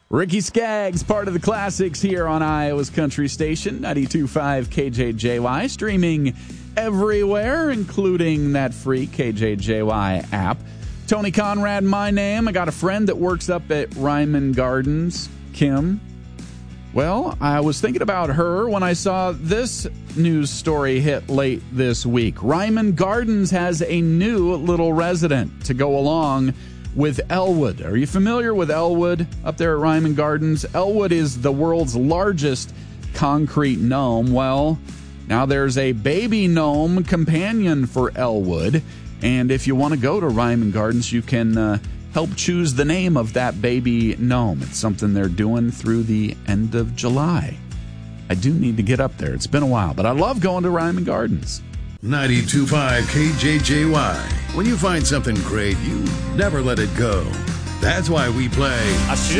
Ricky Skaggs, part of the classics here on Iowa's Country Station, 92.5 KJJY, streaming everywhere, including that free KJJY app. Tony Conrad, my name. I got a friend that works up at Ryman Gardens, Kim. Well, I was thinking about her when I saw this news story hit late this week. Ryman Gardens has a new little resident to go along with Elwood. Are you familiar with Elwood up there at Ryman Gardens? Elwood is the world's largest concrete gnome. Well, now there's a baby gnome companion for Elwood. And if you want to go to Ryman Gardens, you can help choose the name of that baby gnome. It's something they're doing through the end of July. I do need to get up there. It's been a while, but I love going to Ryman Gardens. 92.5 KJJY. When you find something great, you never let it go. That's why we play